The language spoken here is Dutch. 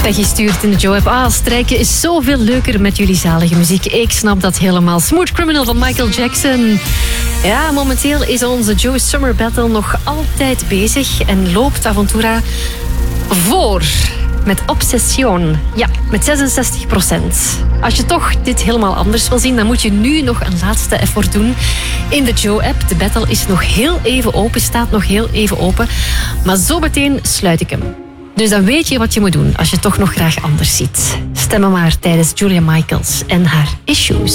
Peggy stuurt in de Joe-app. Strijken is zoveel leuker met jullie zalige muziek. Ik snap dat helemaal. Smooth Criminal van Michael Jackson. Ja, momenteel is onze Joe Summer Battle nog altijd bezig. En loopt Aventura voor. Met Obsession. Ja, met 66%. Als je toch dit helemaal anders wil zien, dan moet je nu nog een laatste effort doen in de Joe-app. De battle is nog heel even open, staat nog heel even open. Maar zo meteen sluit ik hem. Dus dan weet je wat je moet doen als je toch nog graag anders ziet. Stemmen maar tijdens Julia Michaels en haar Issues.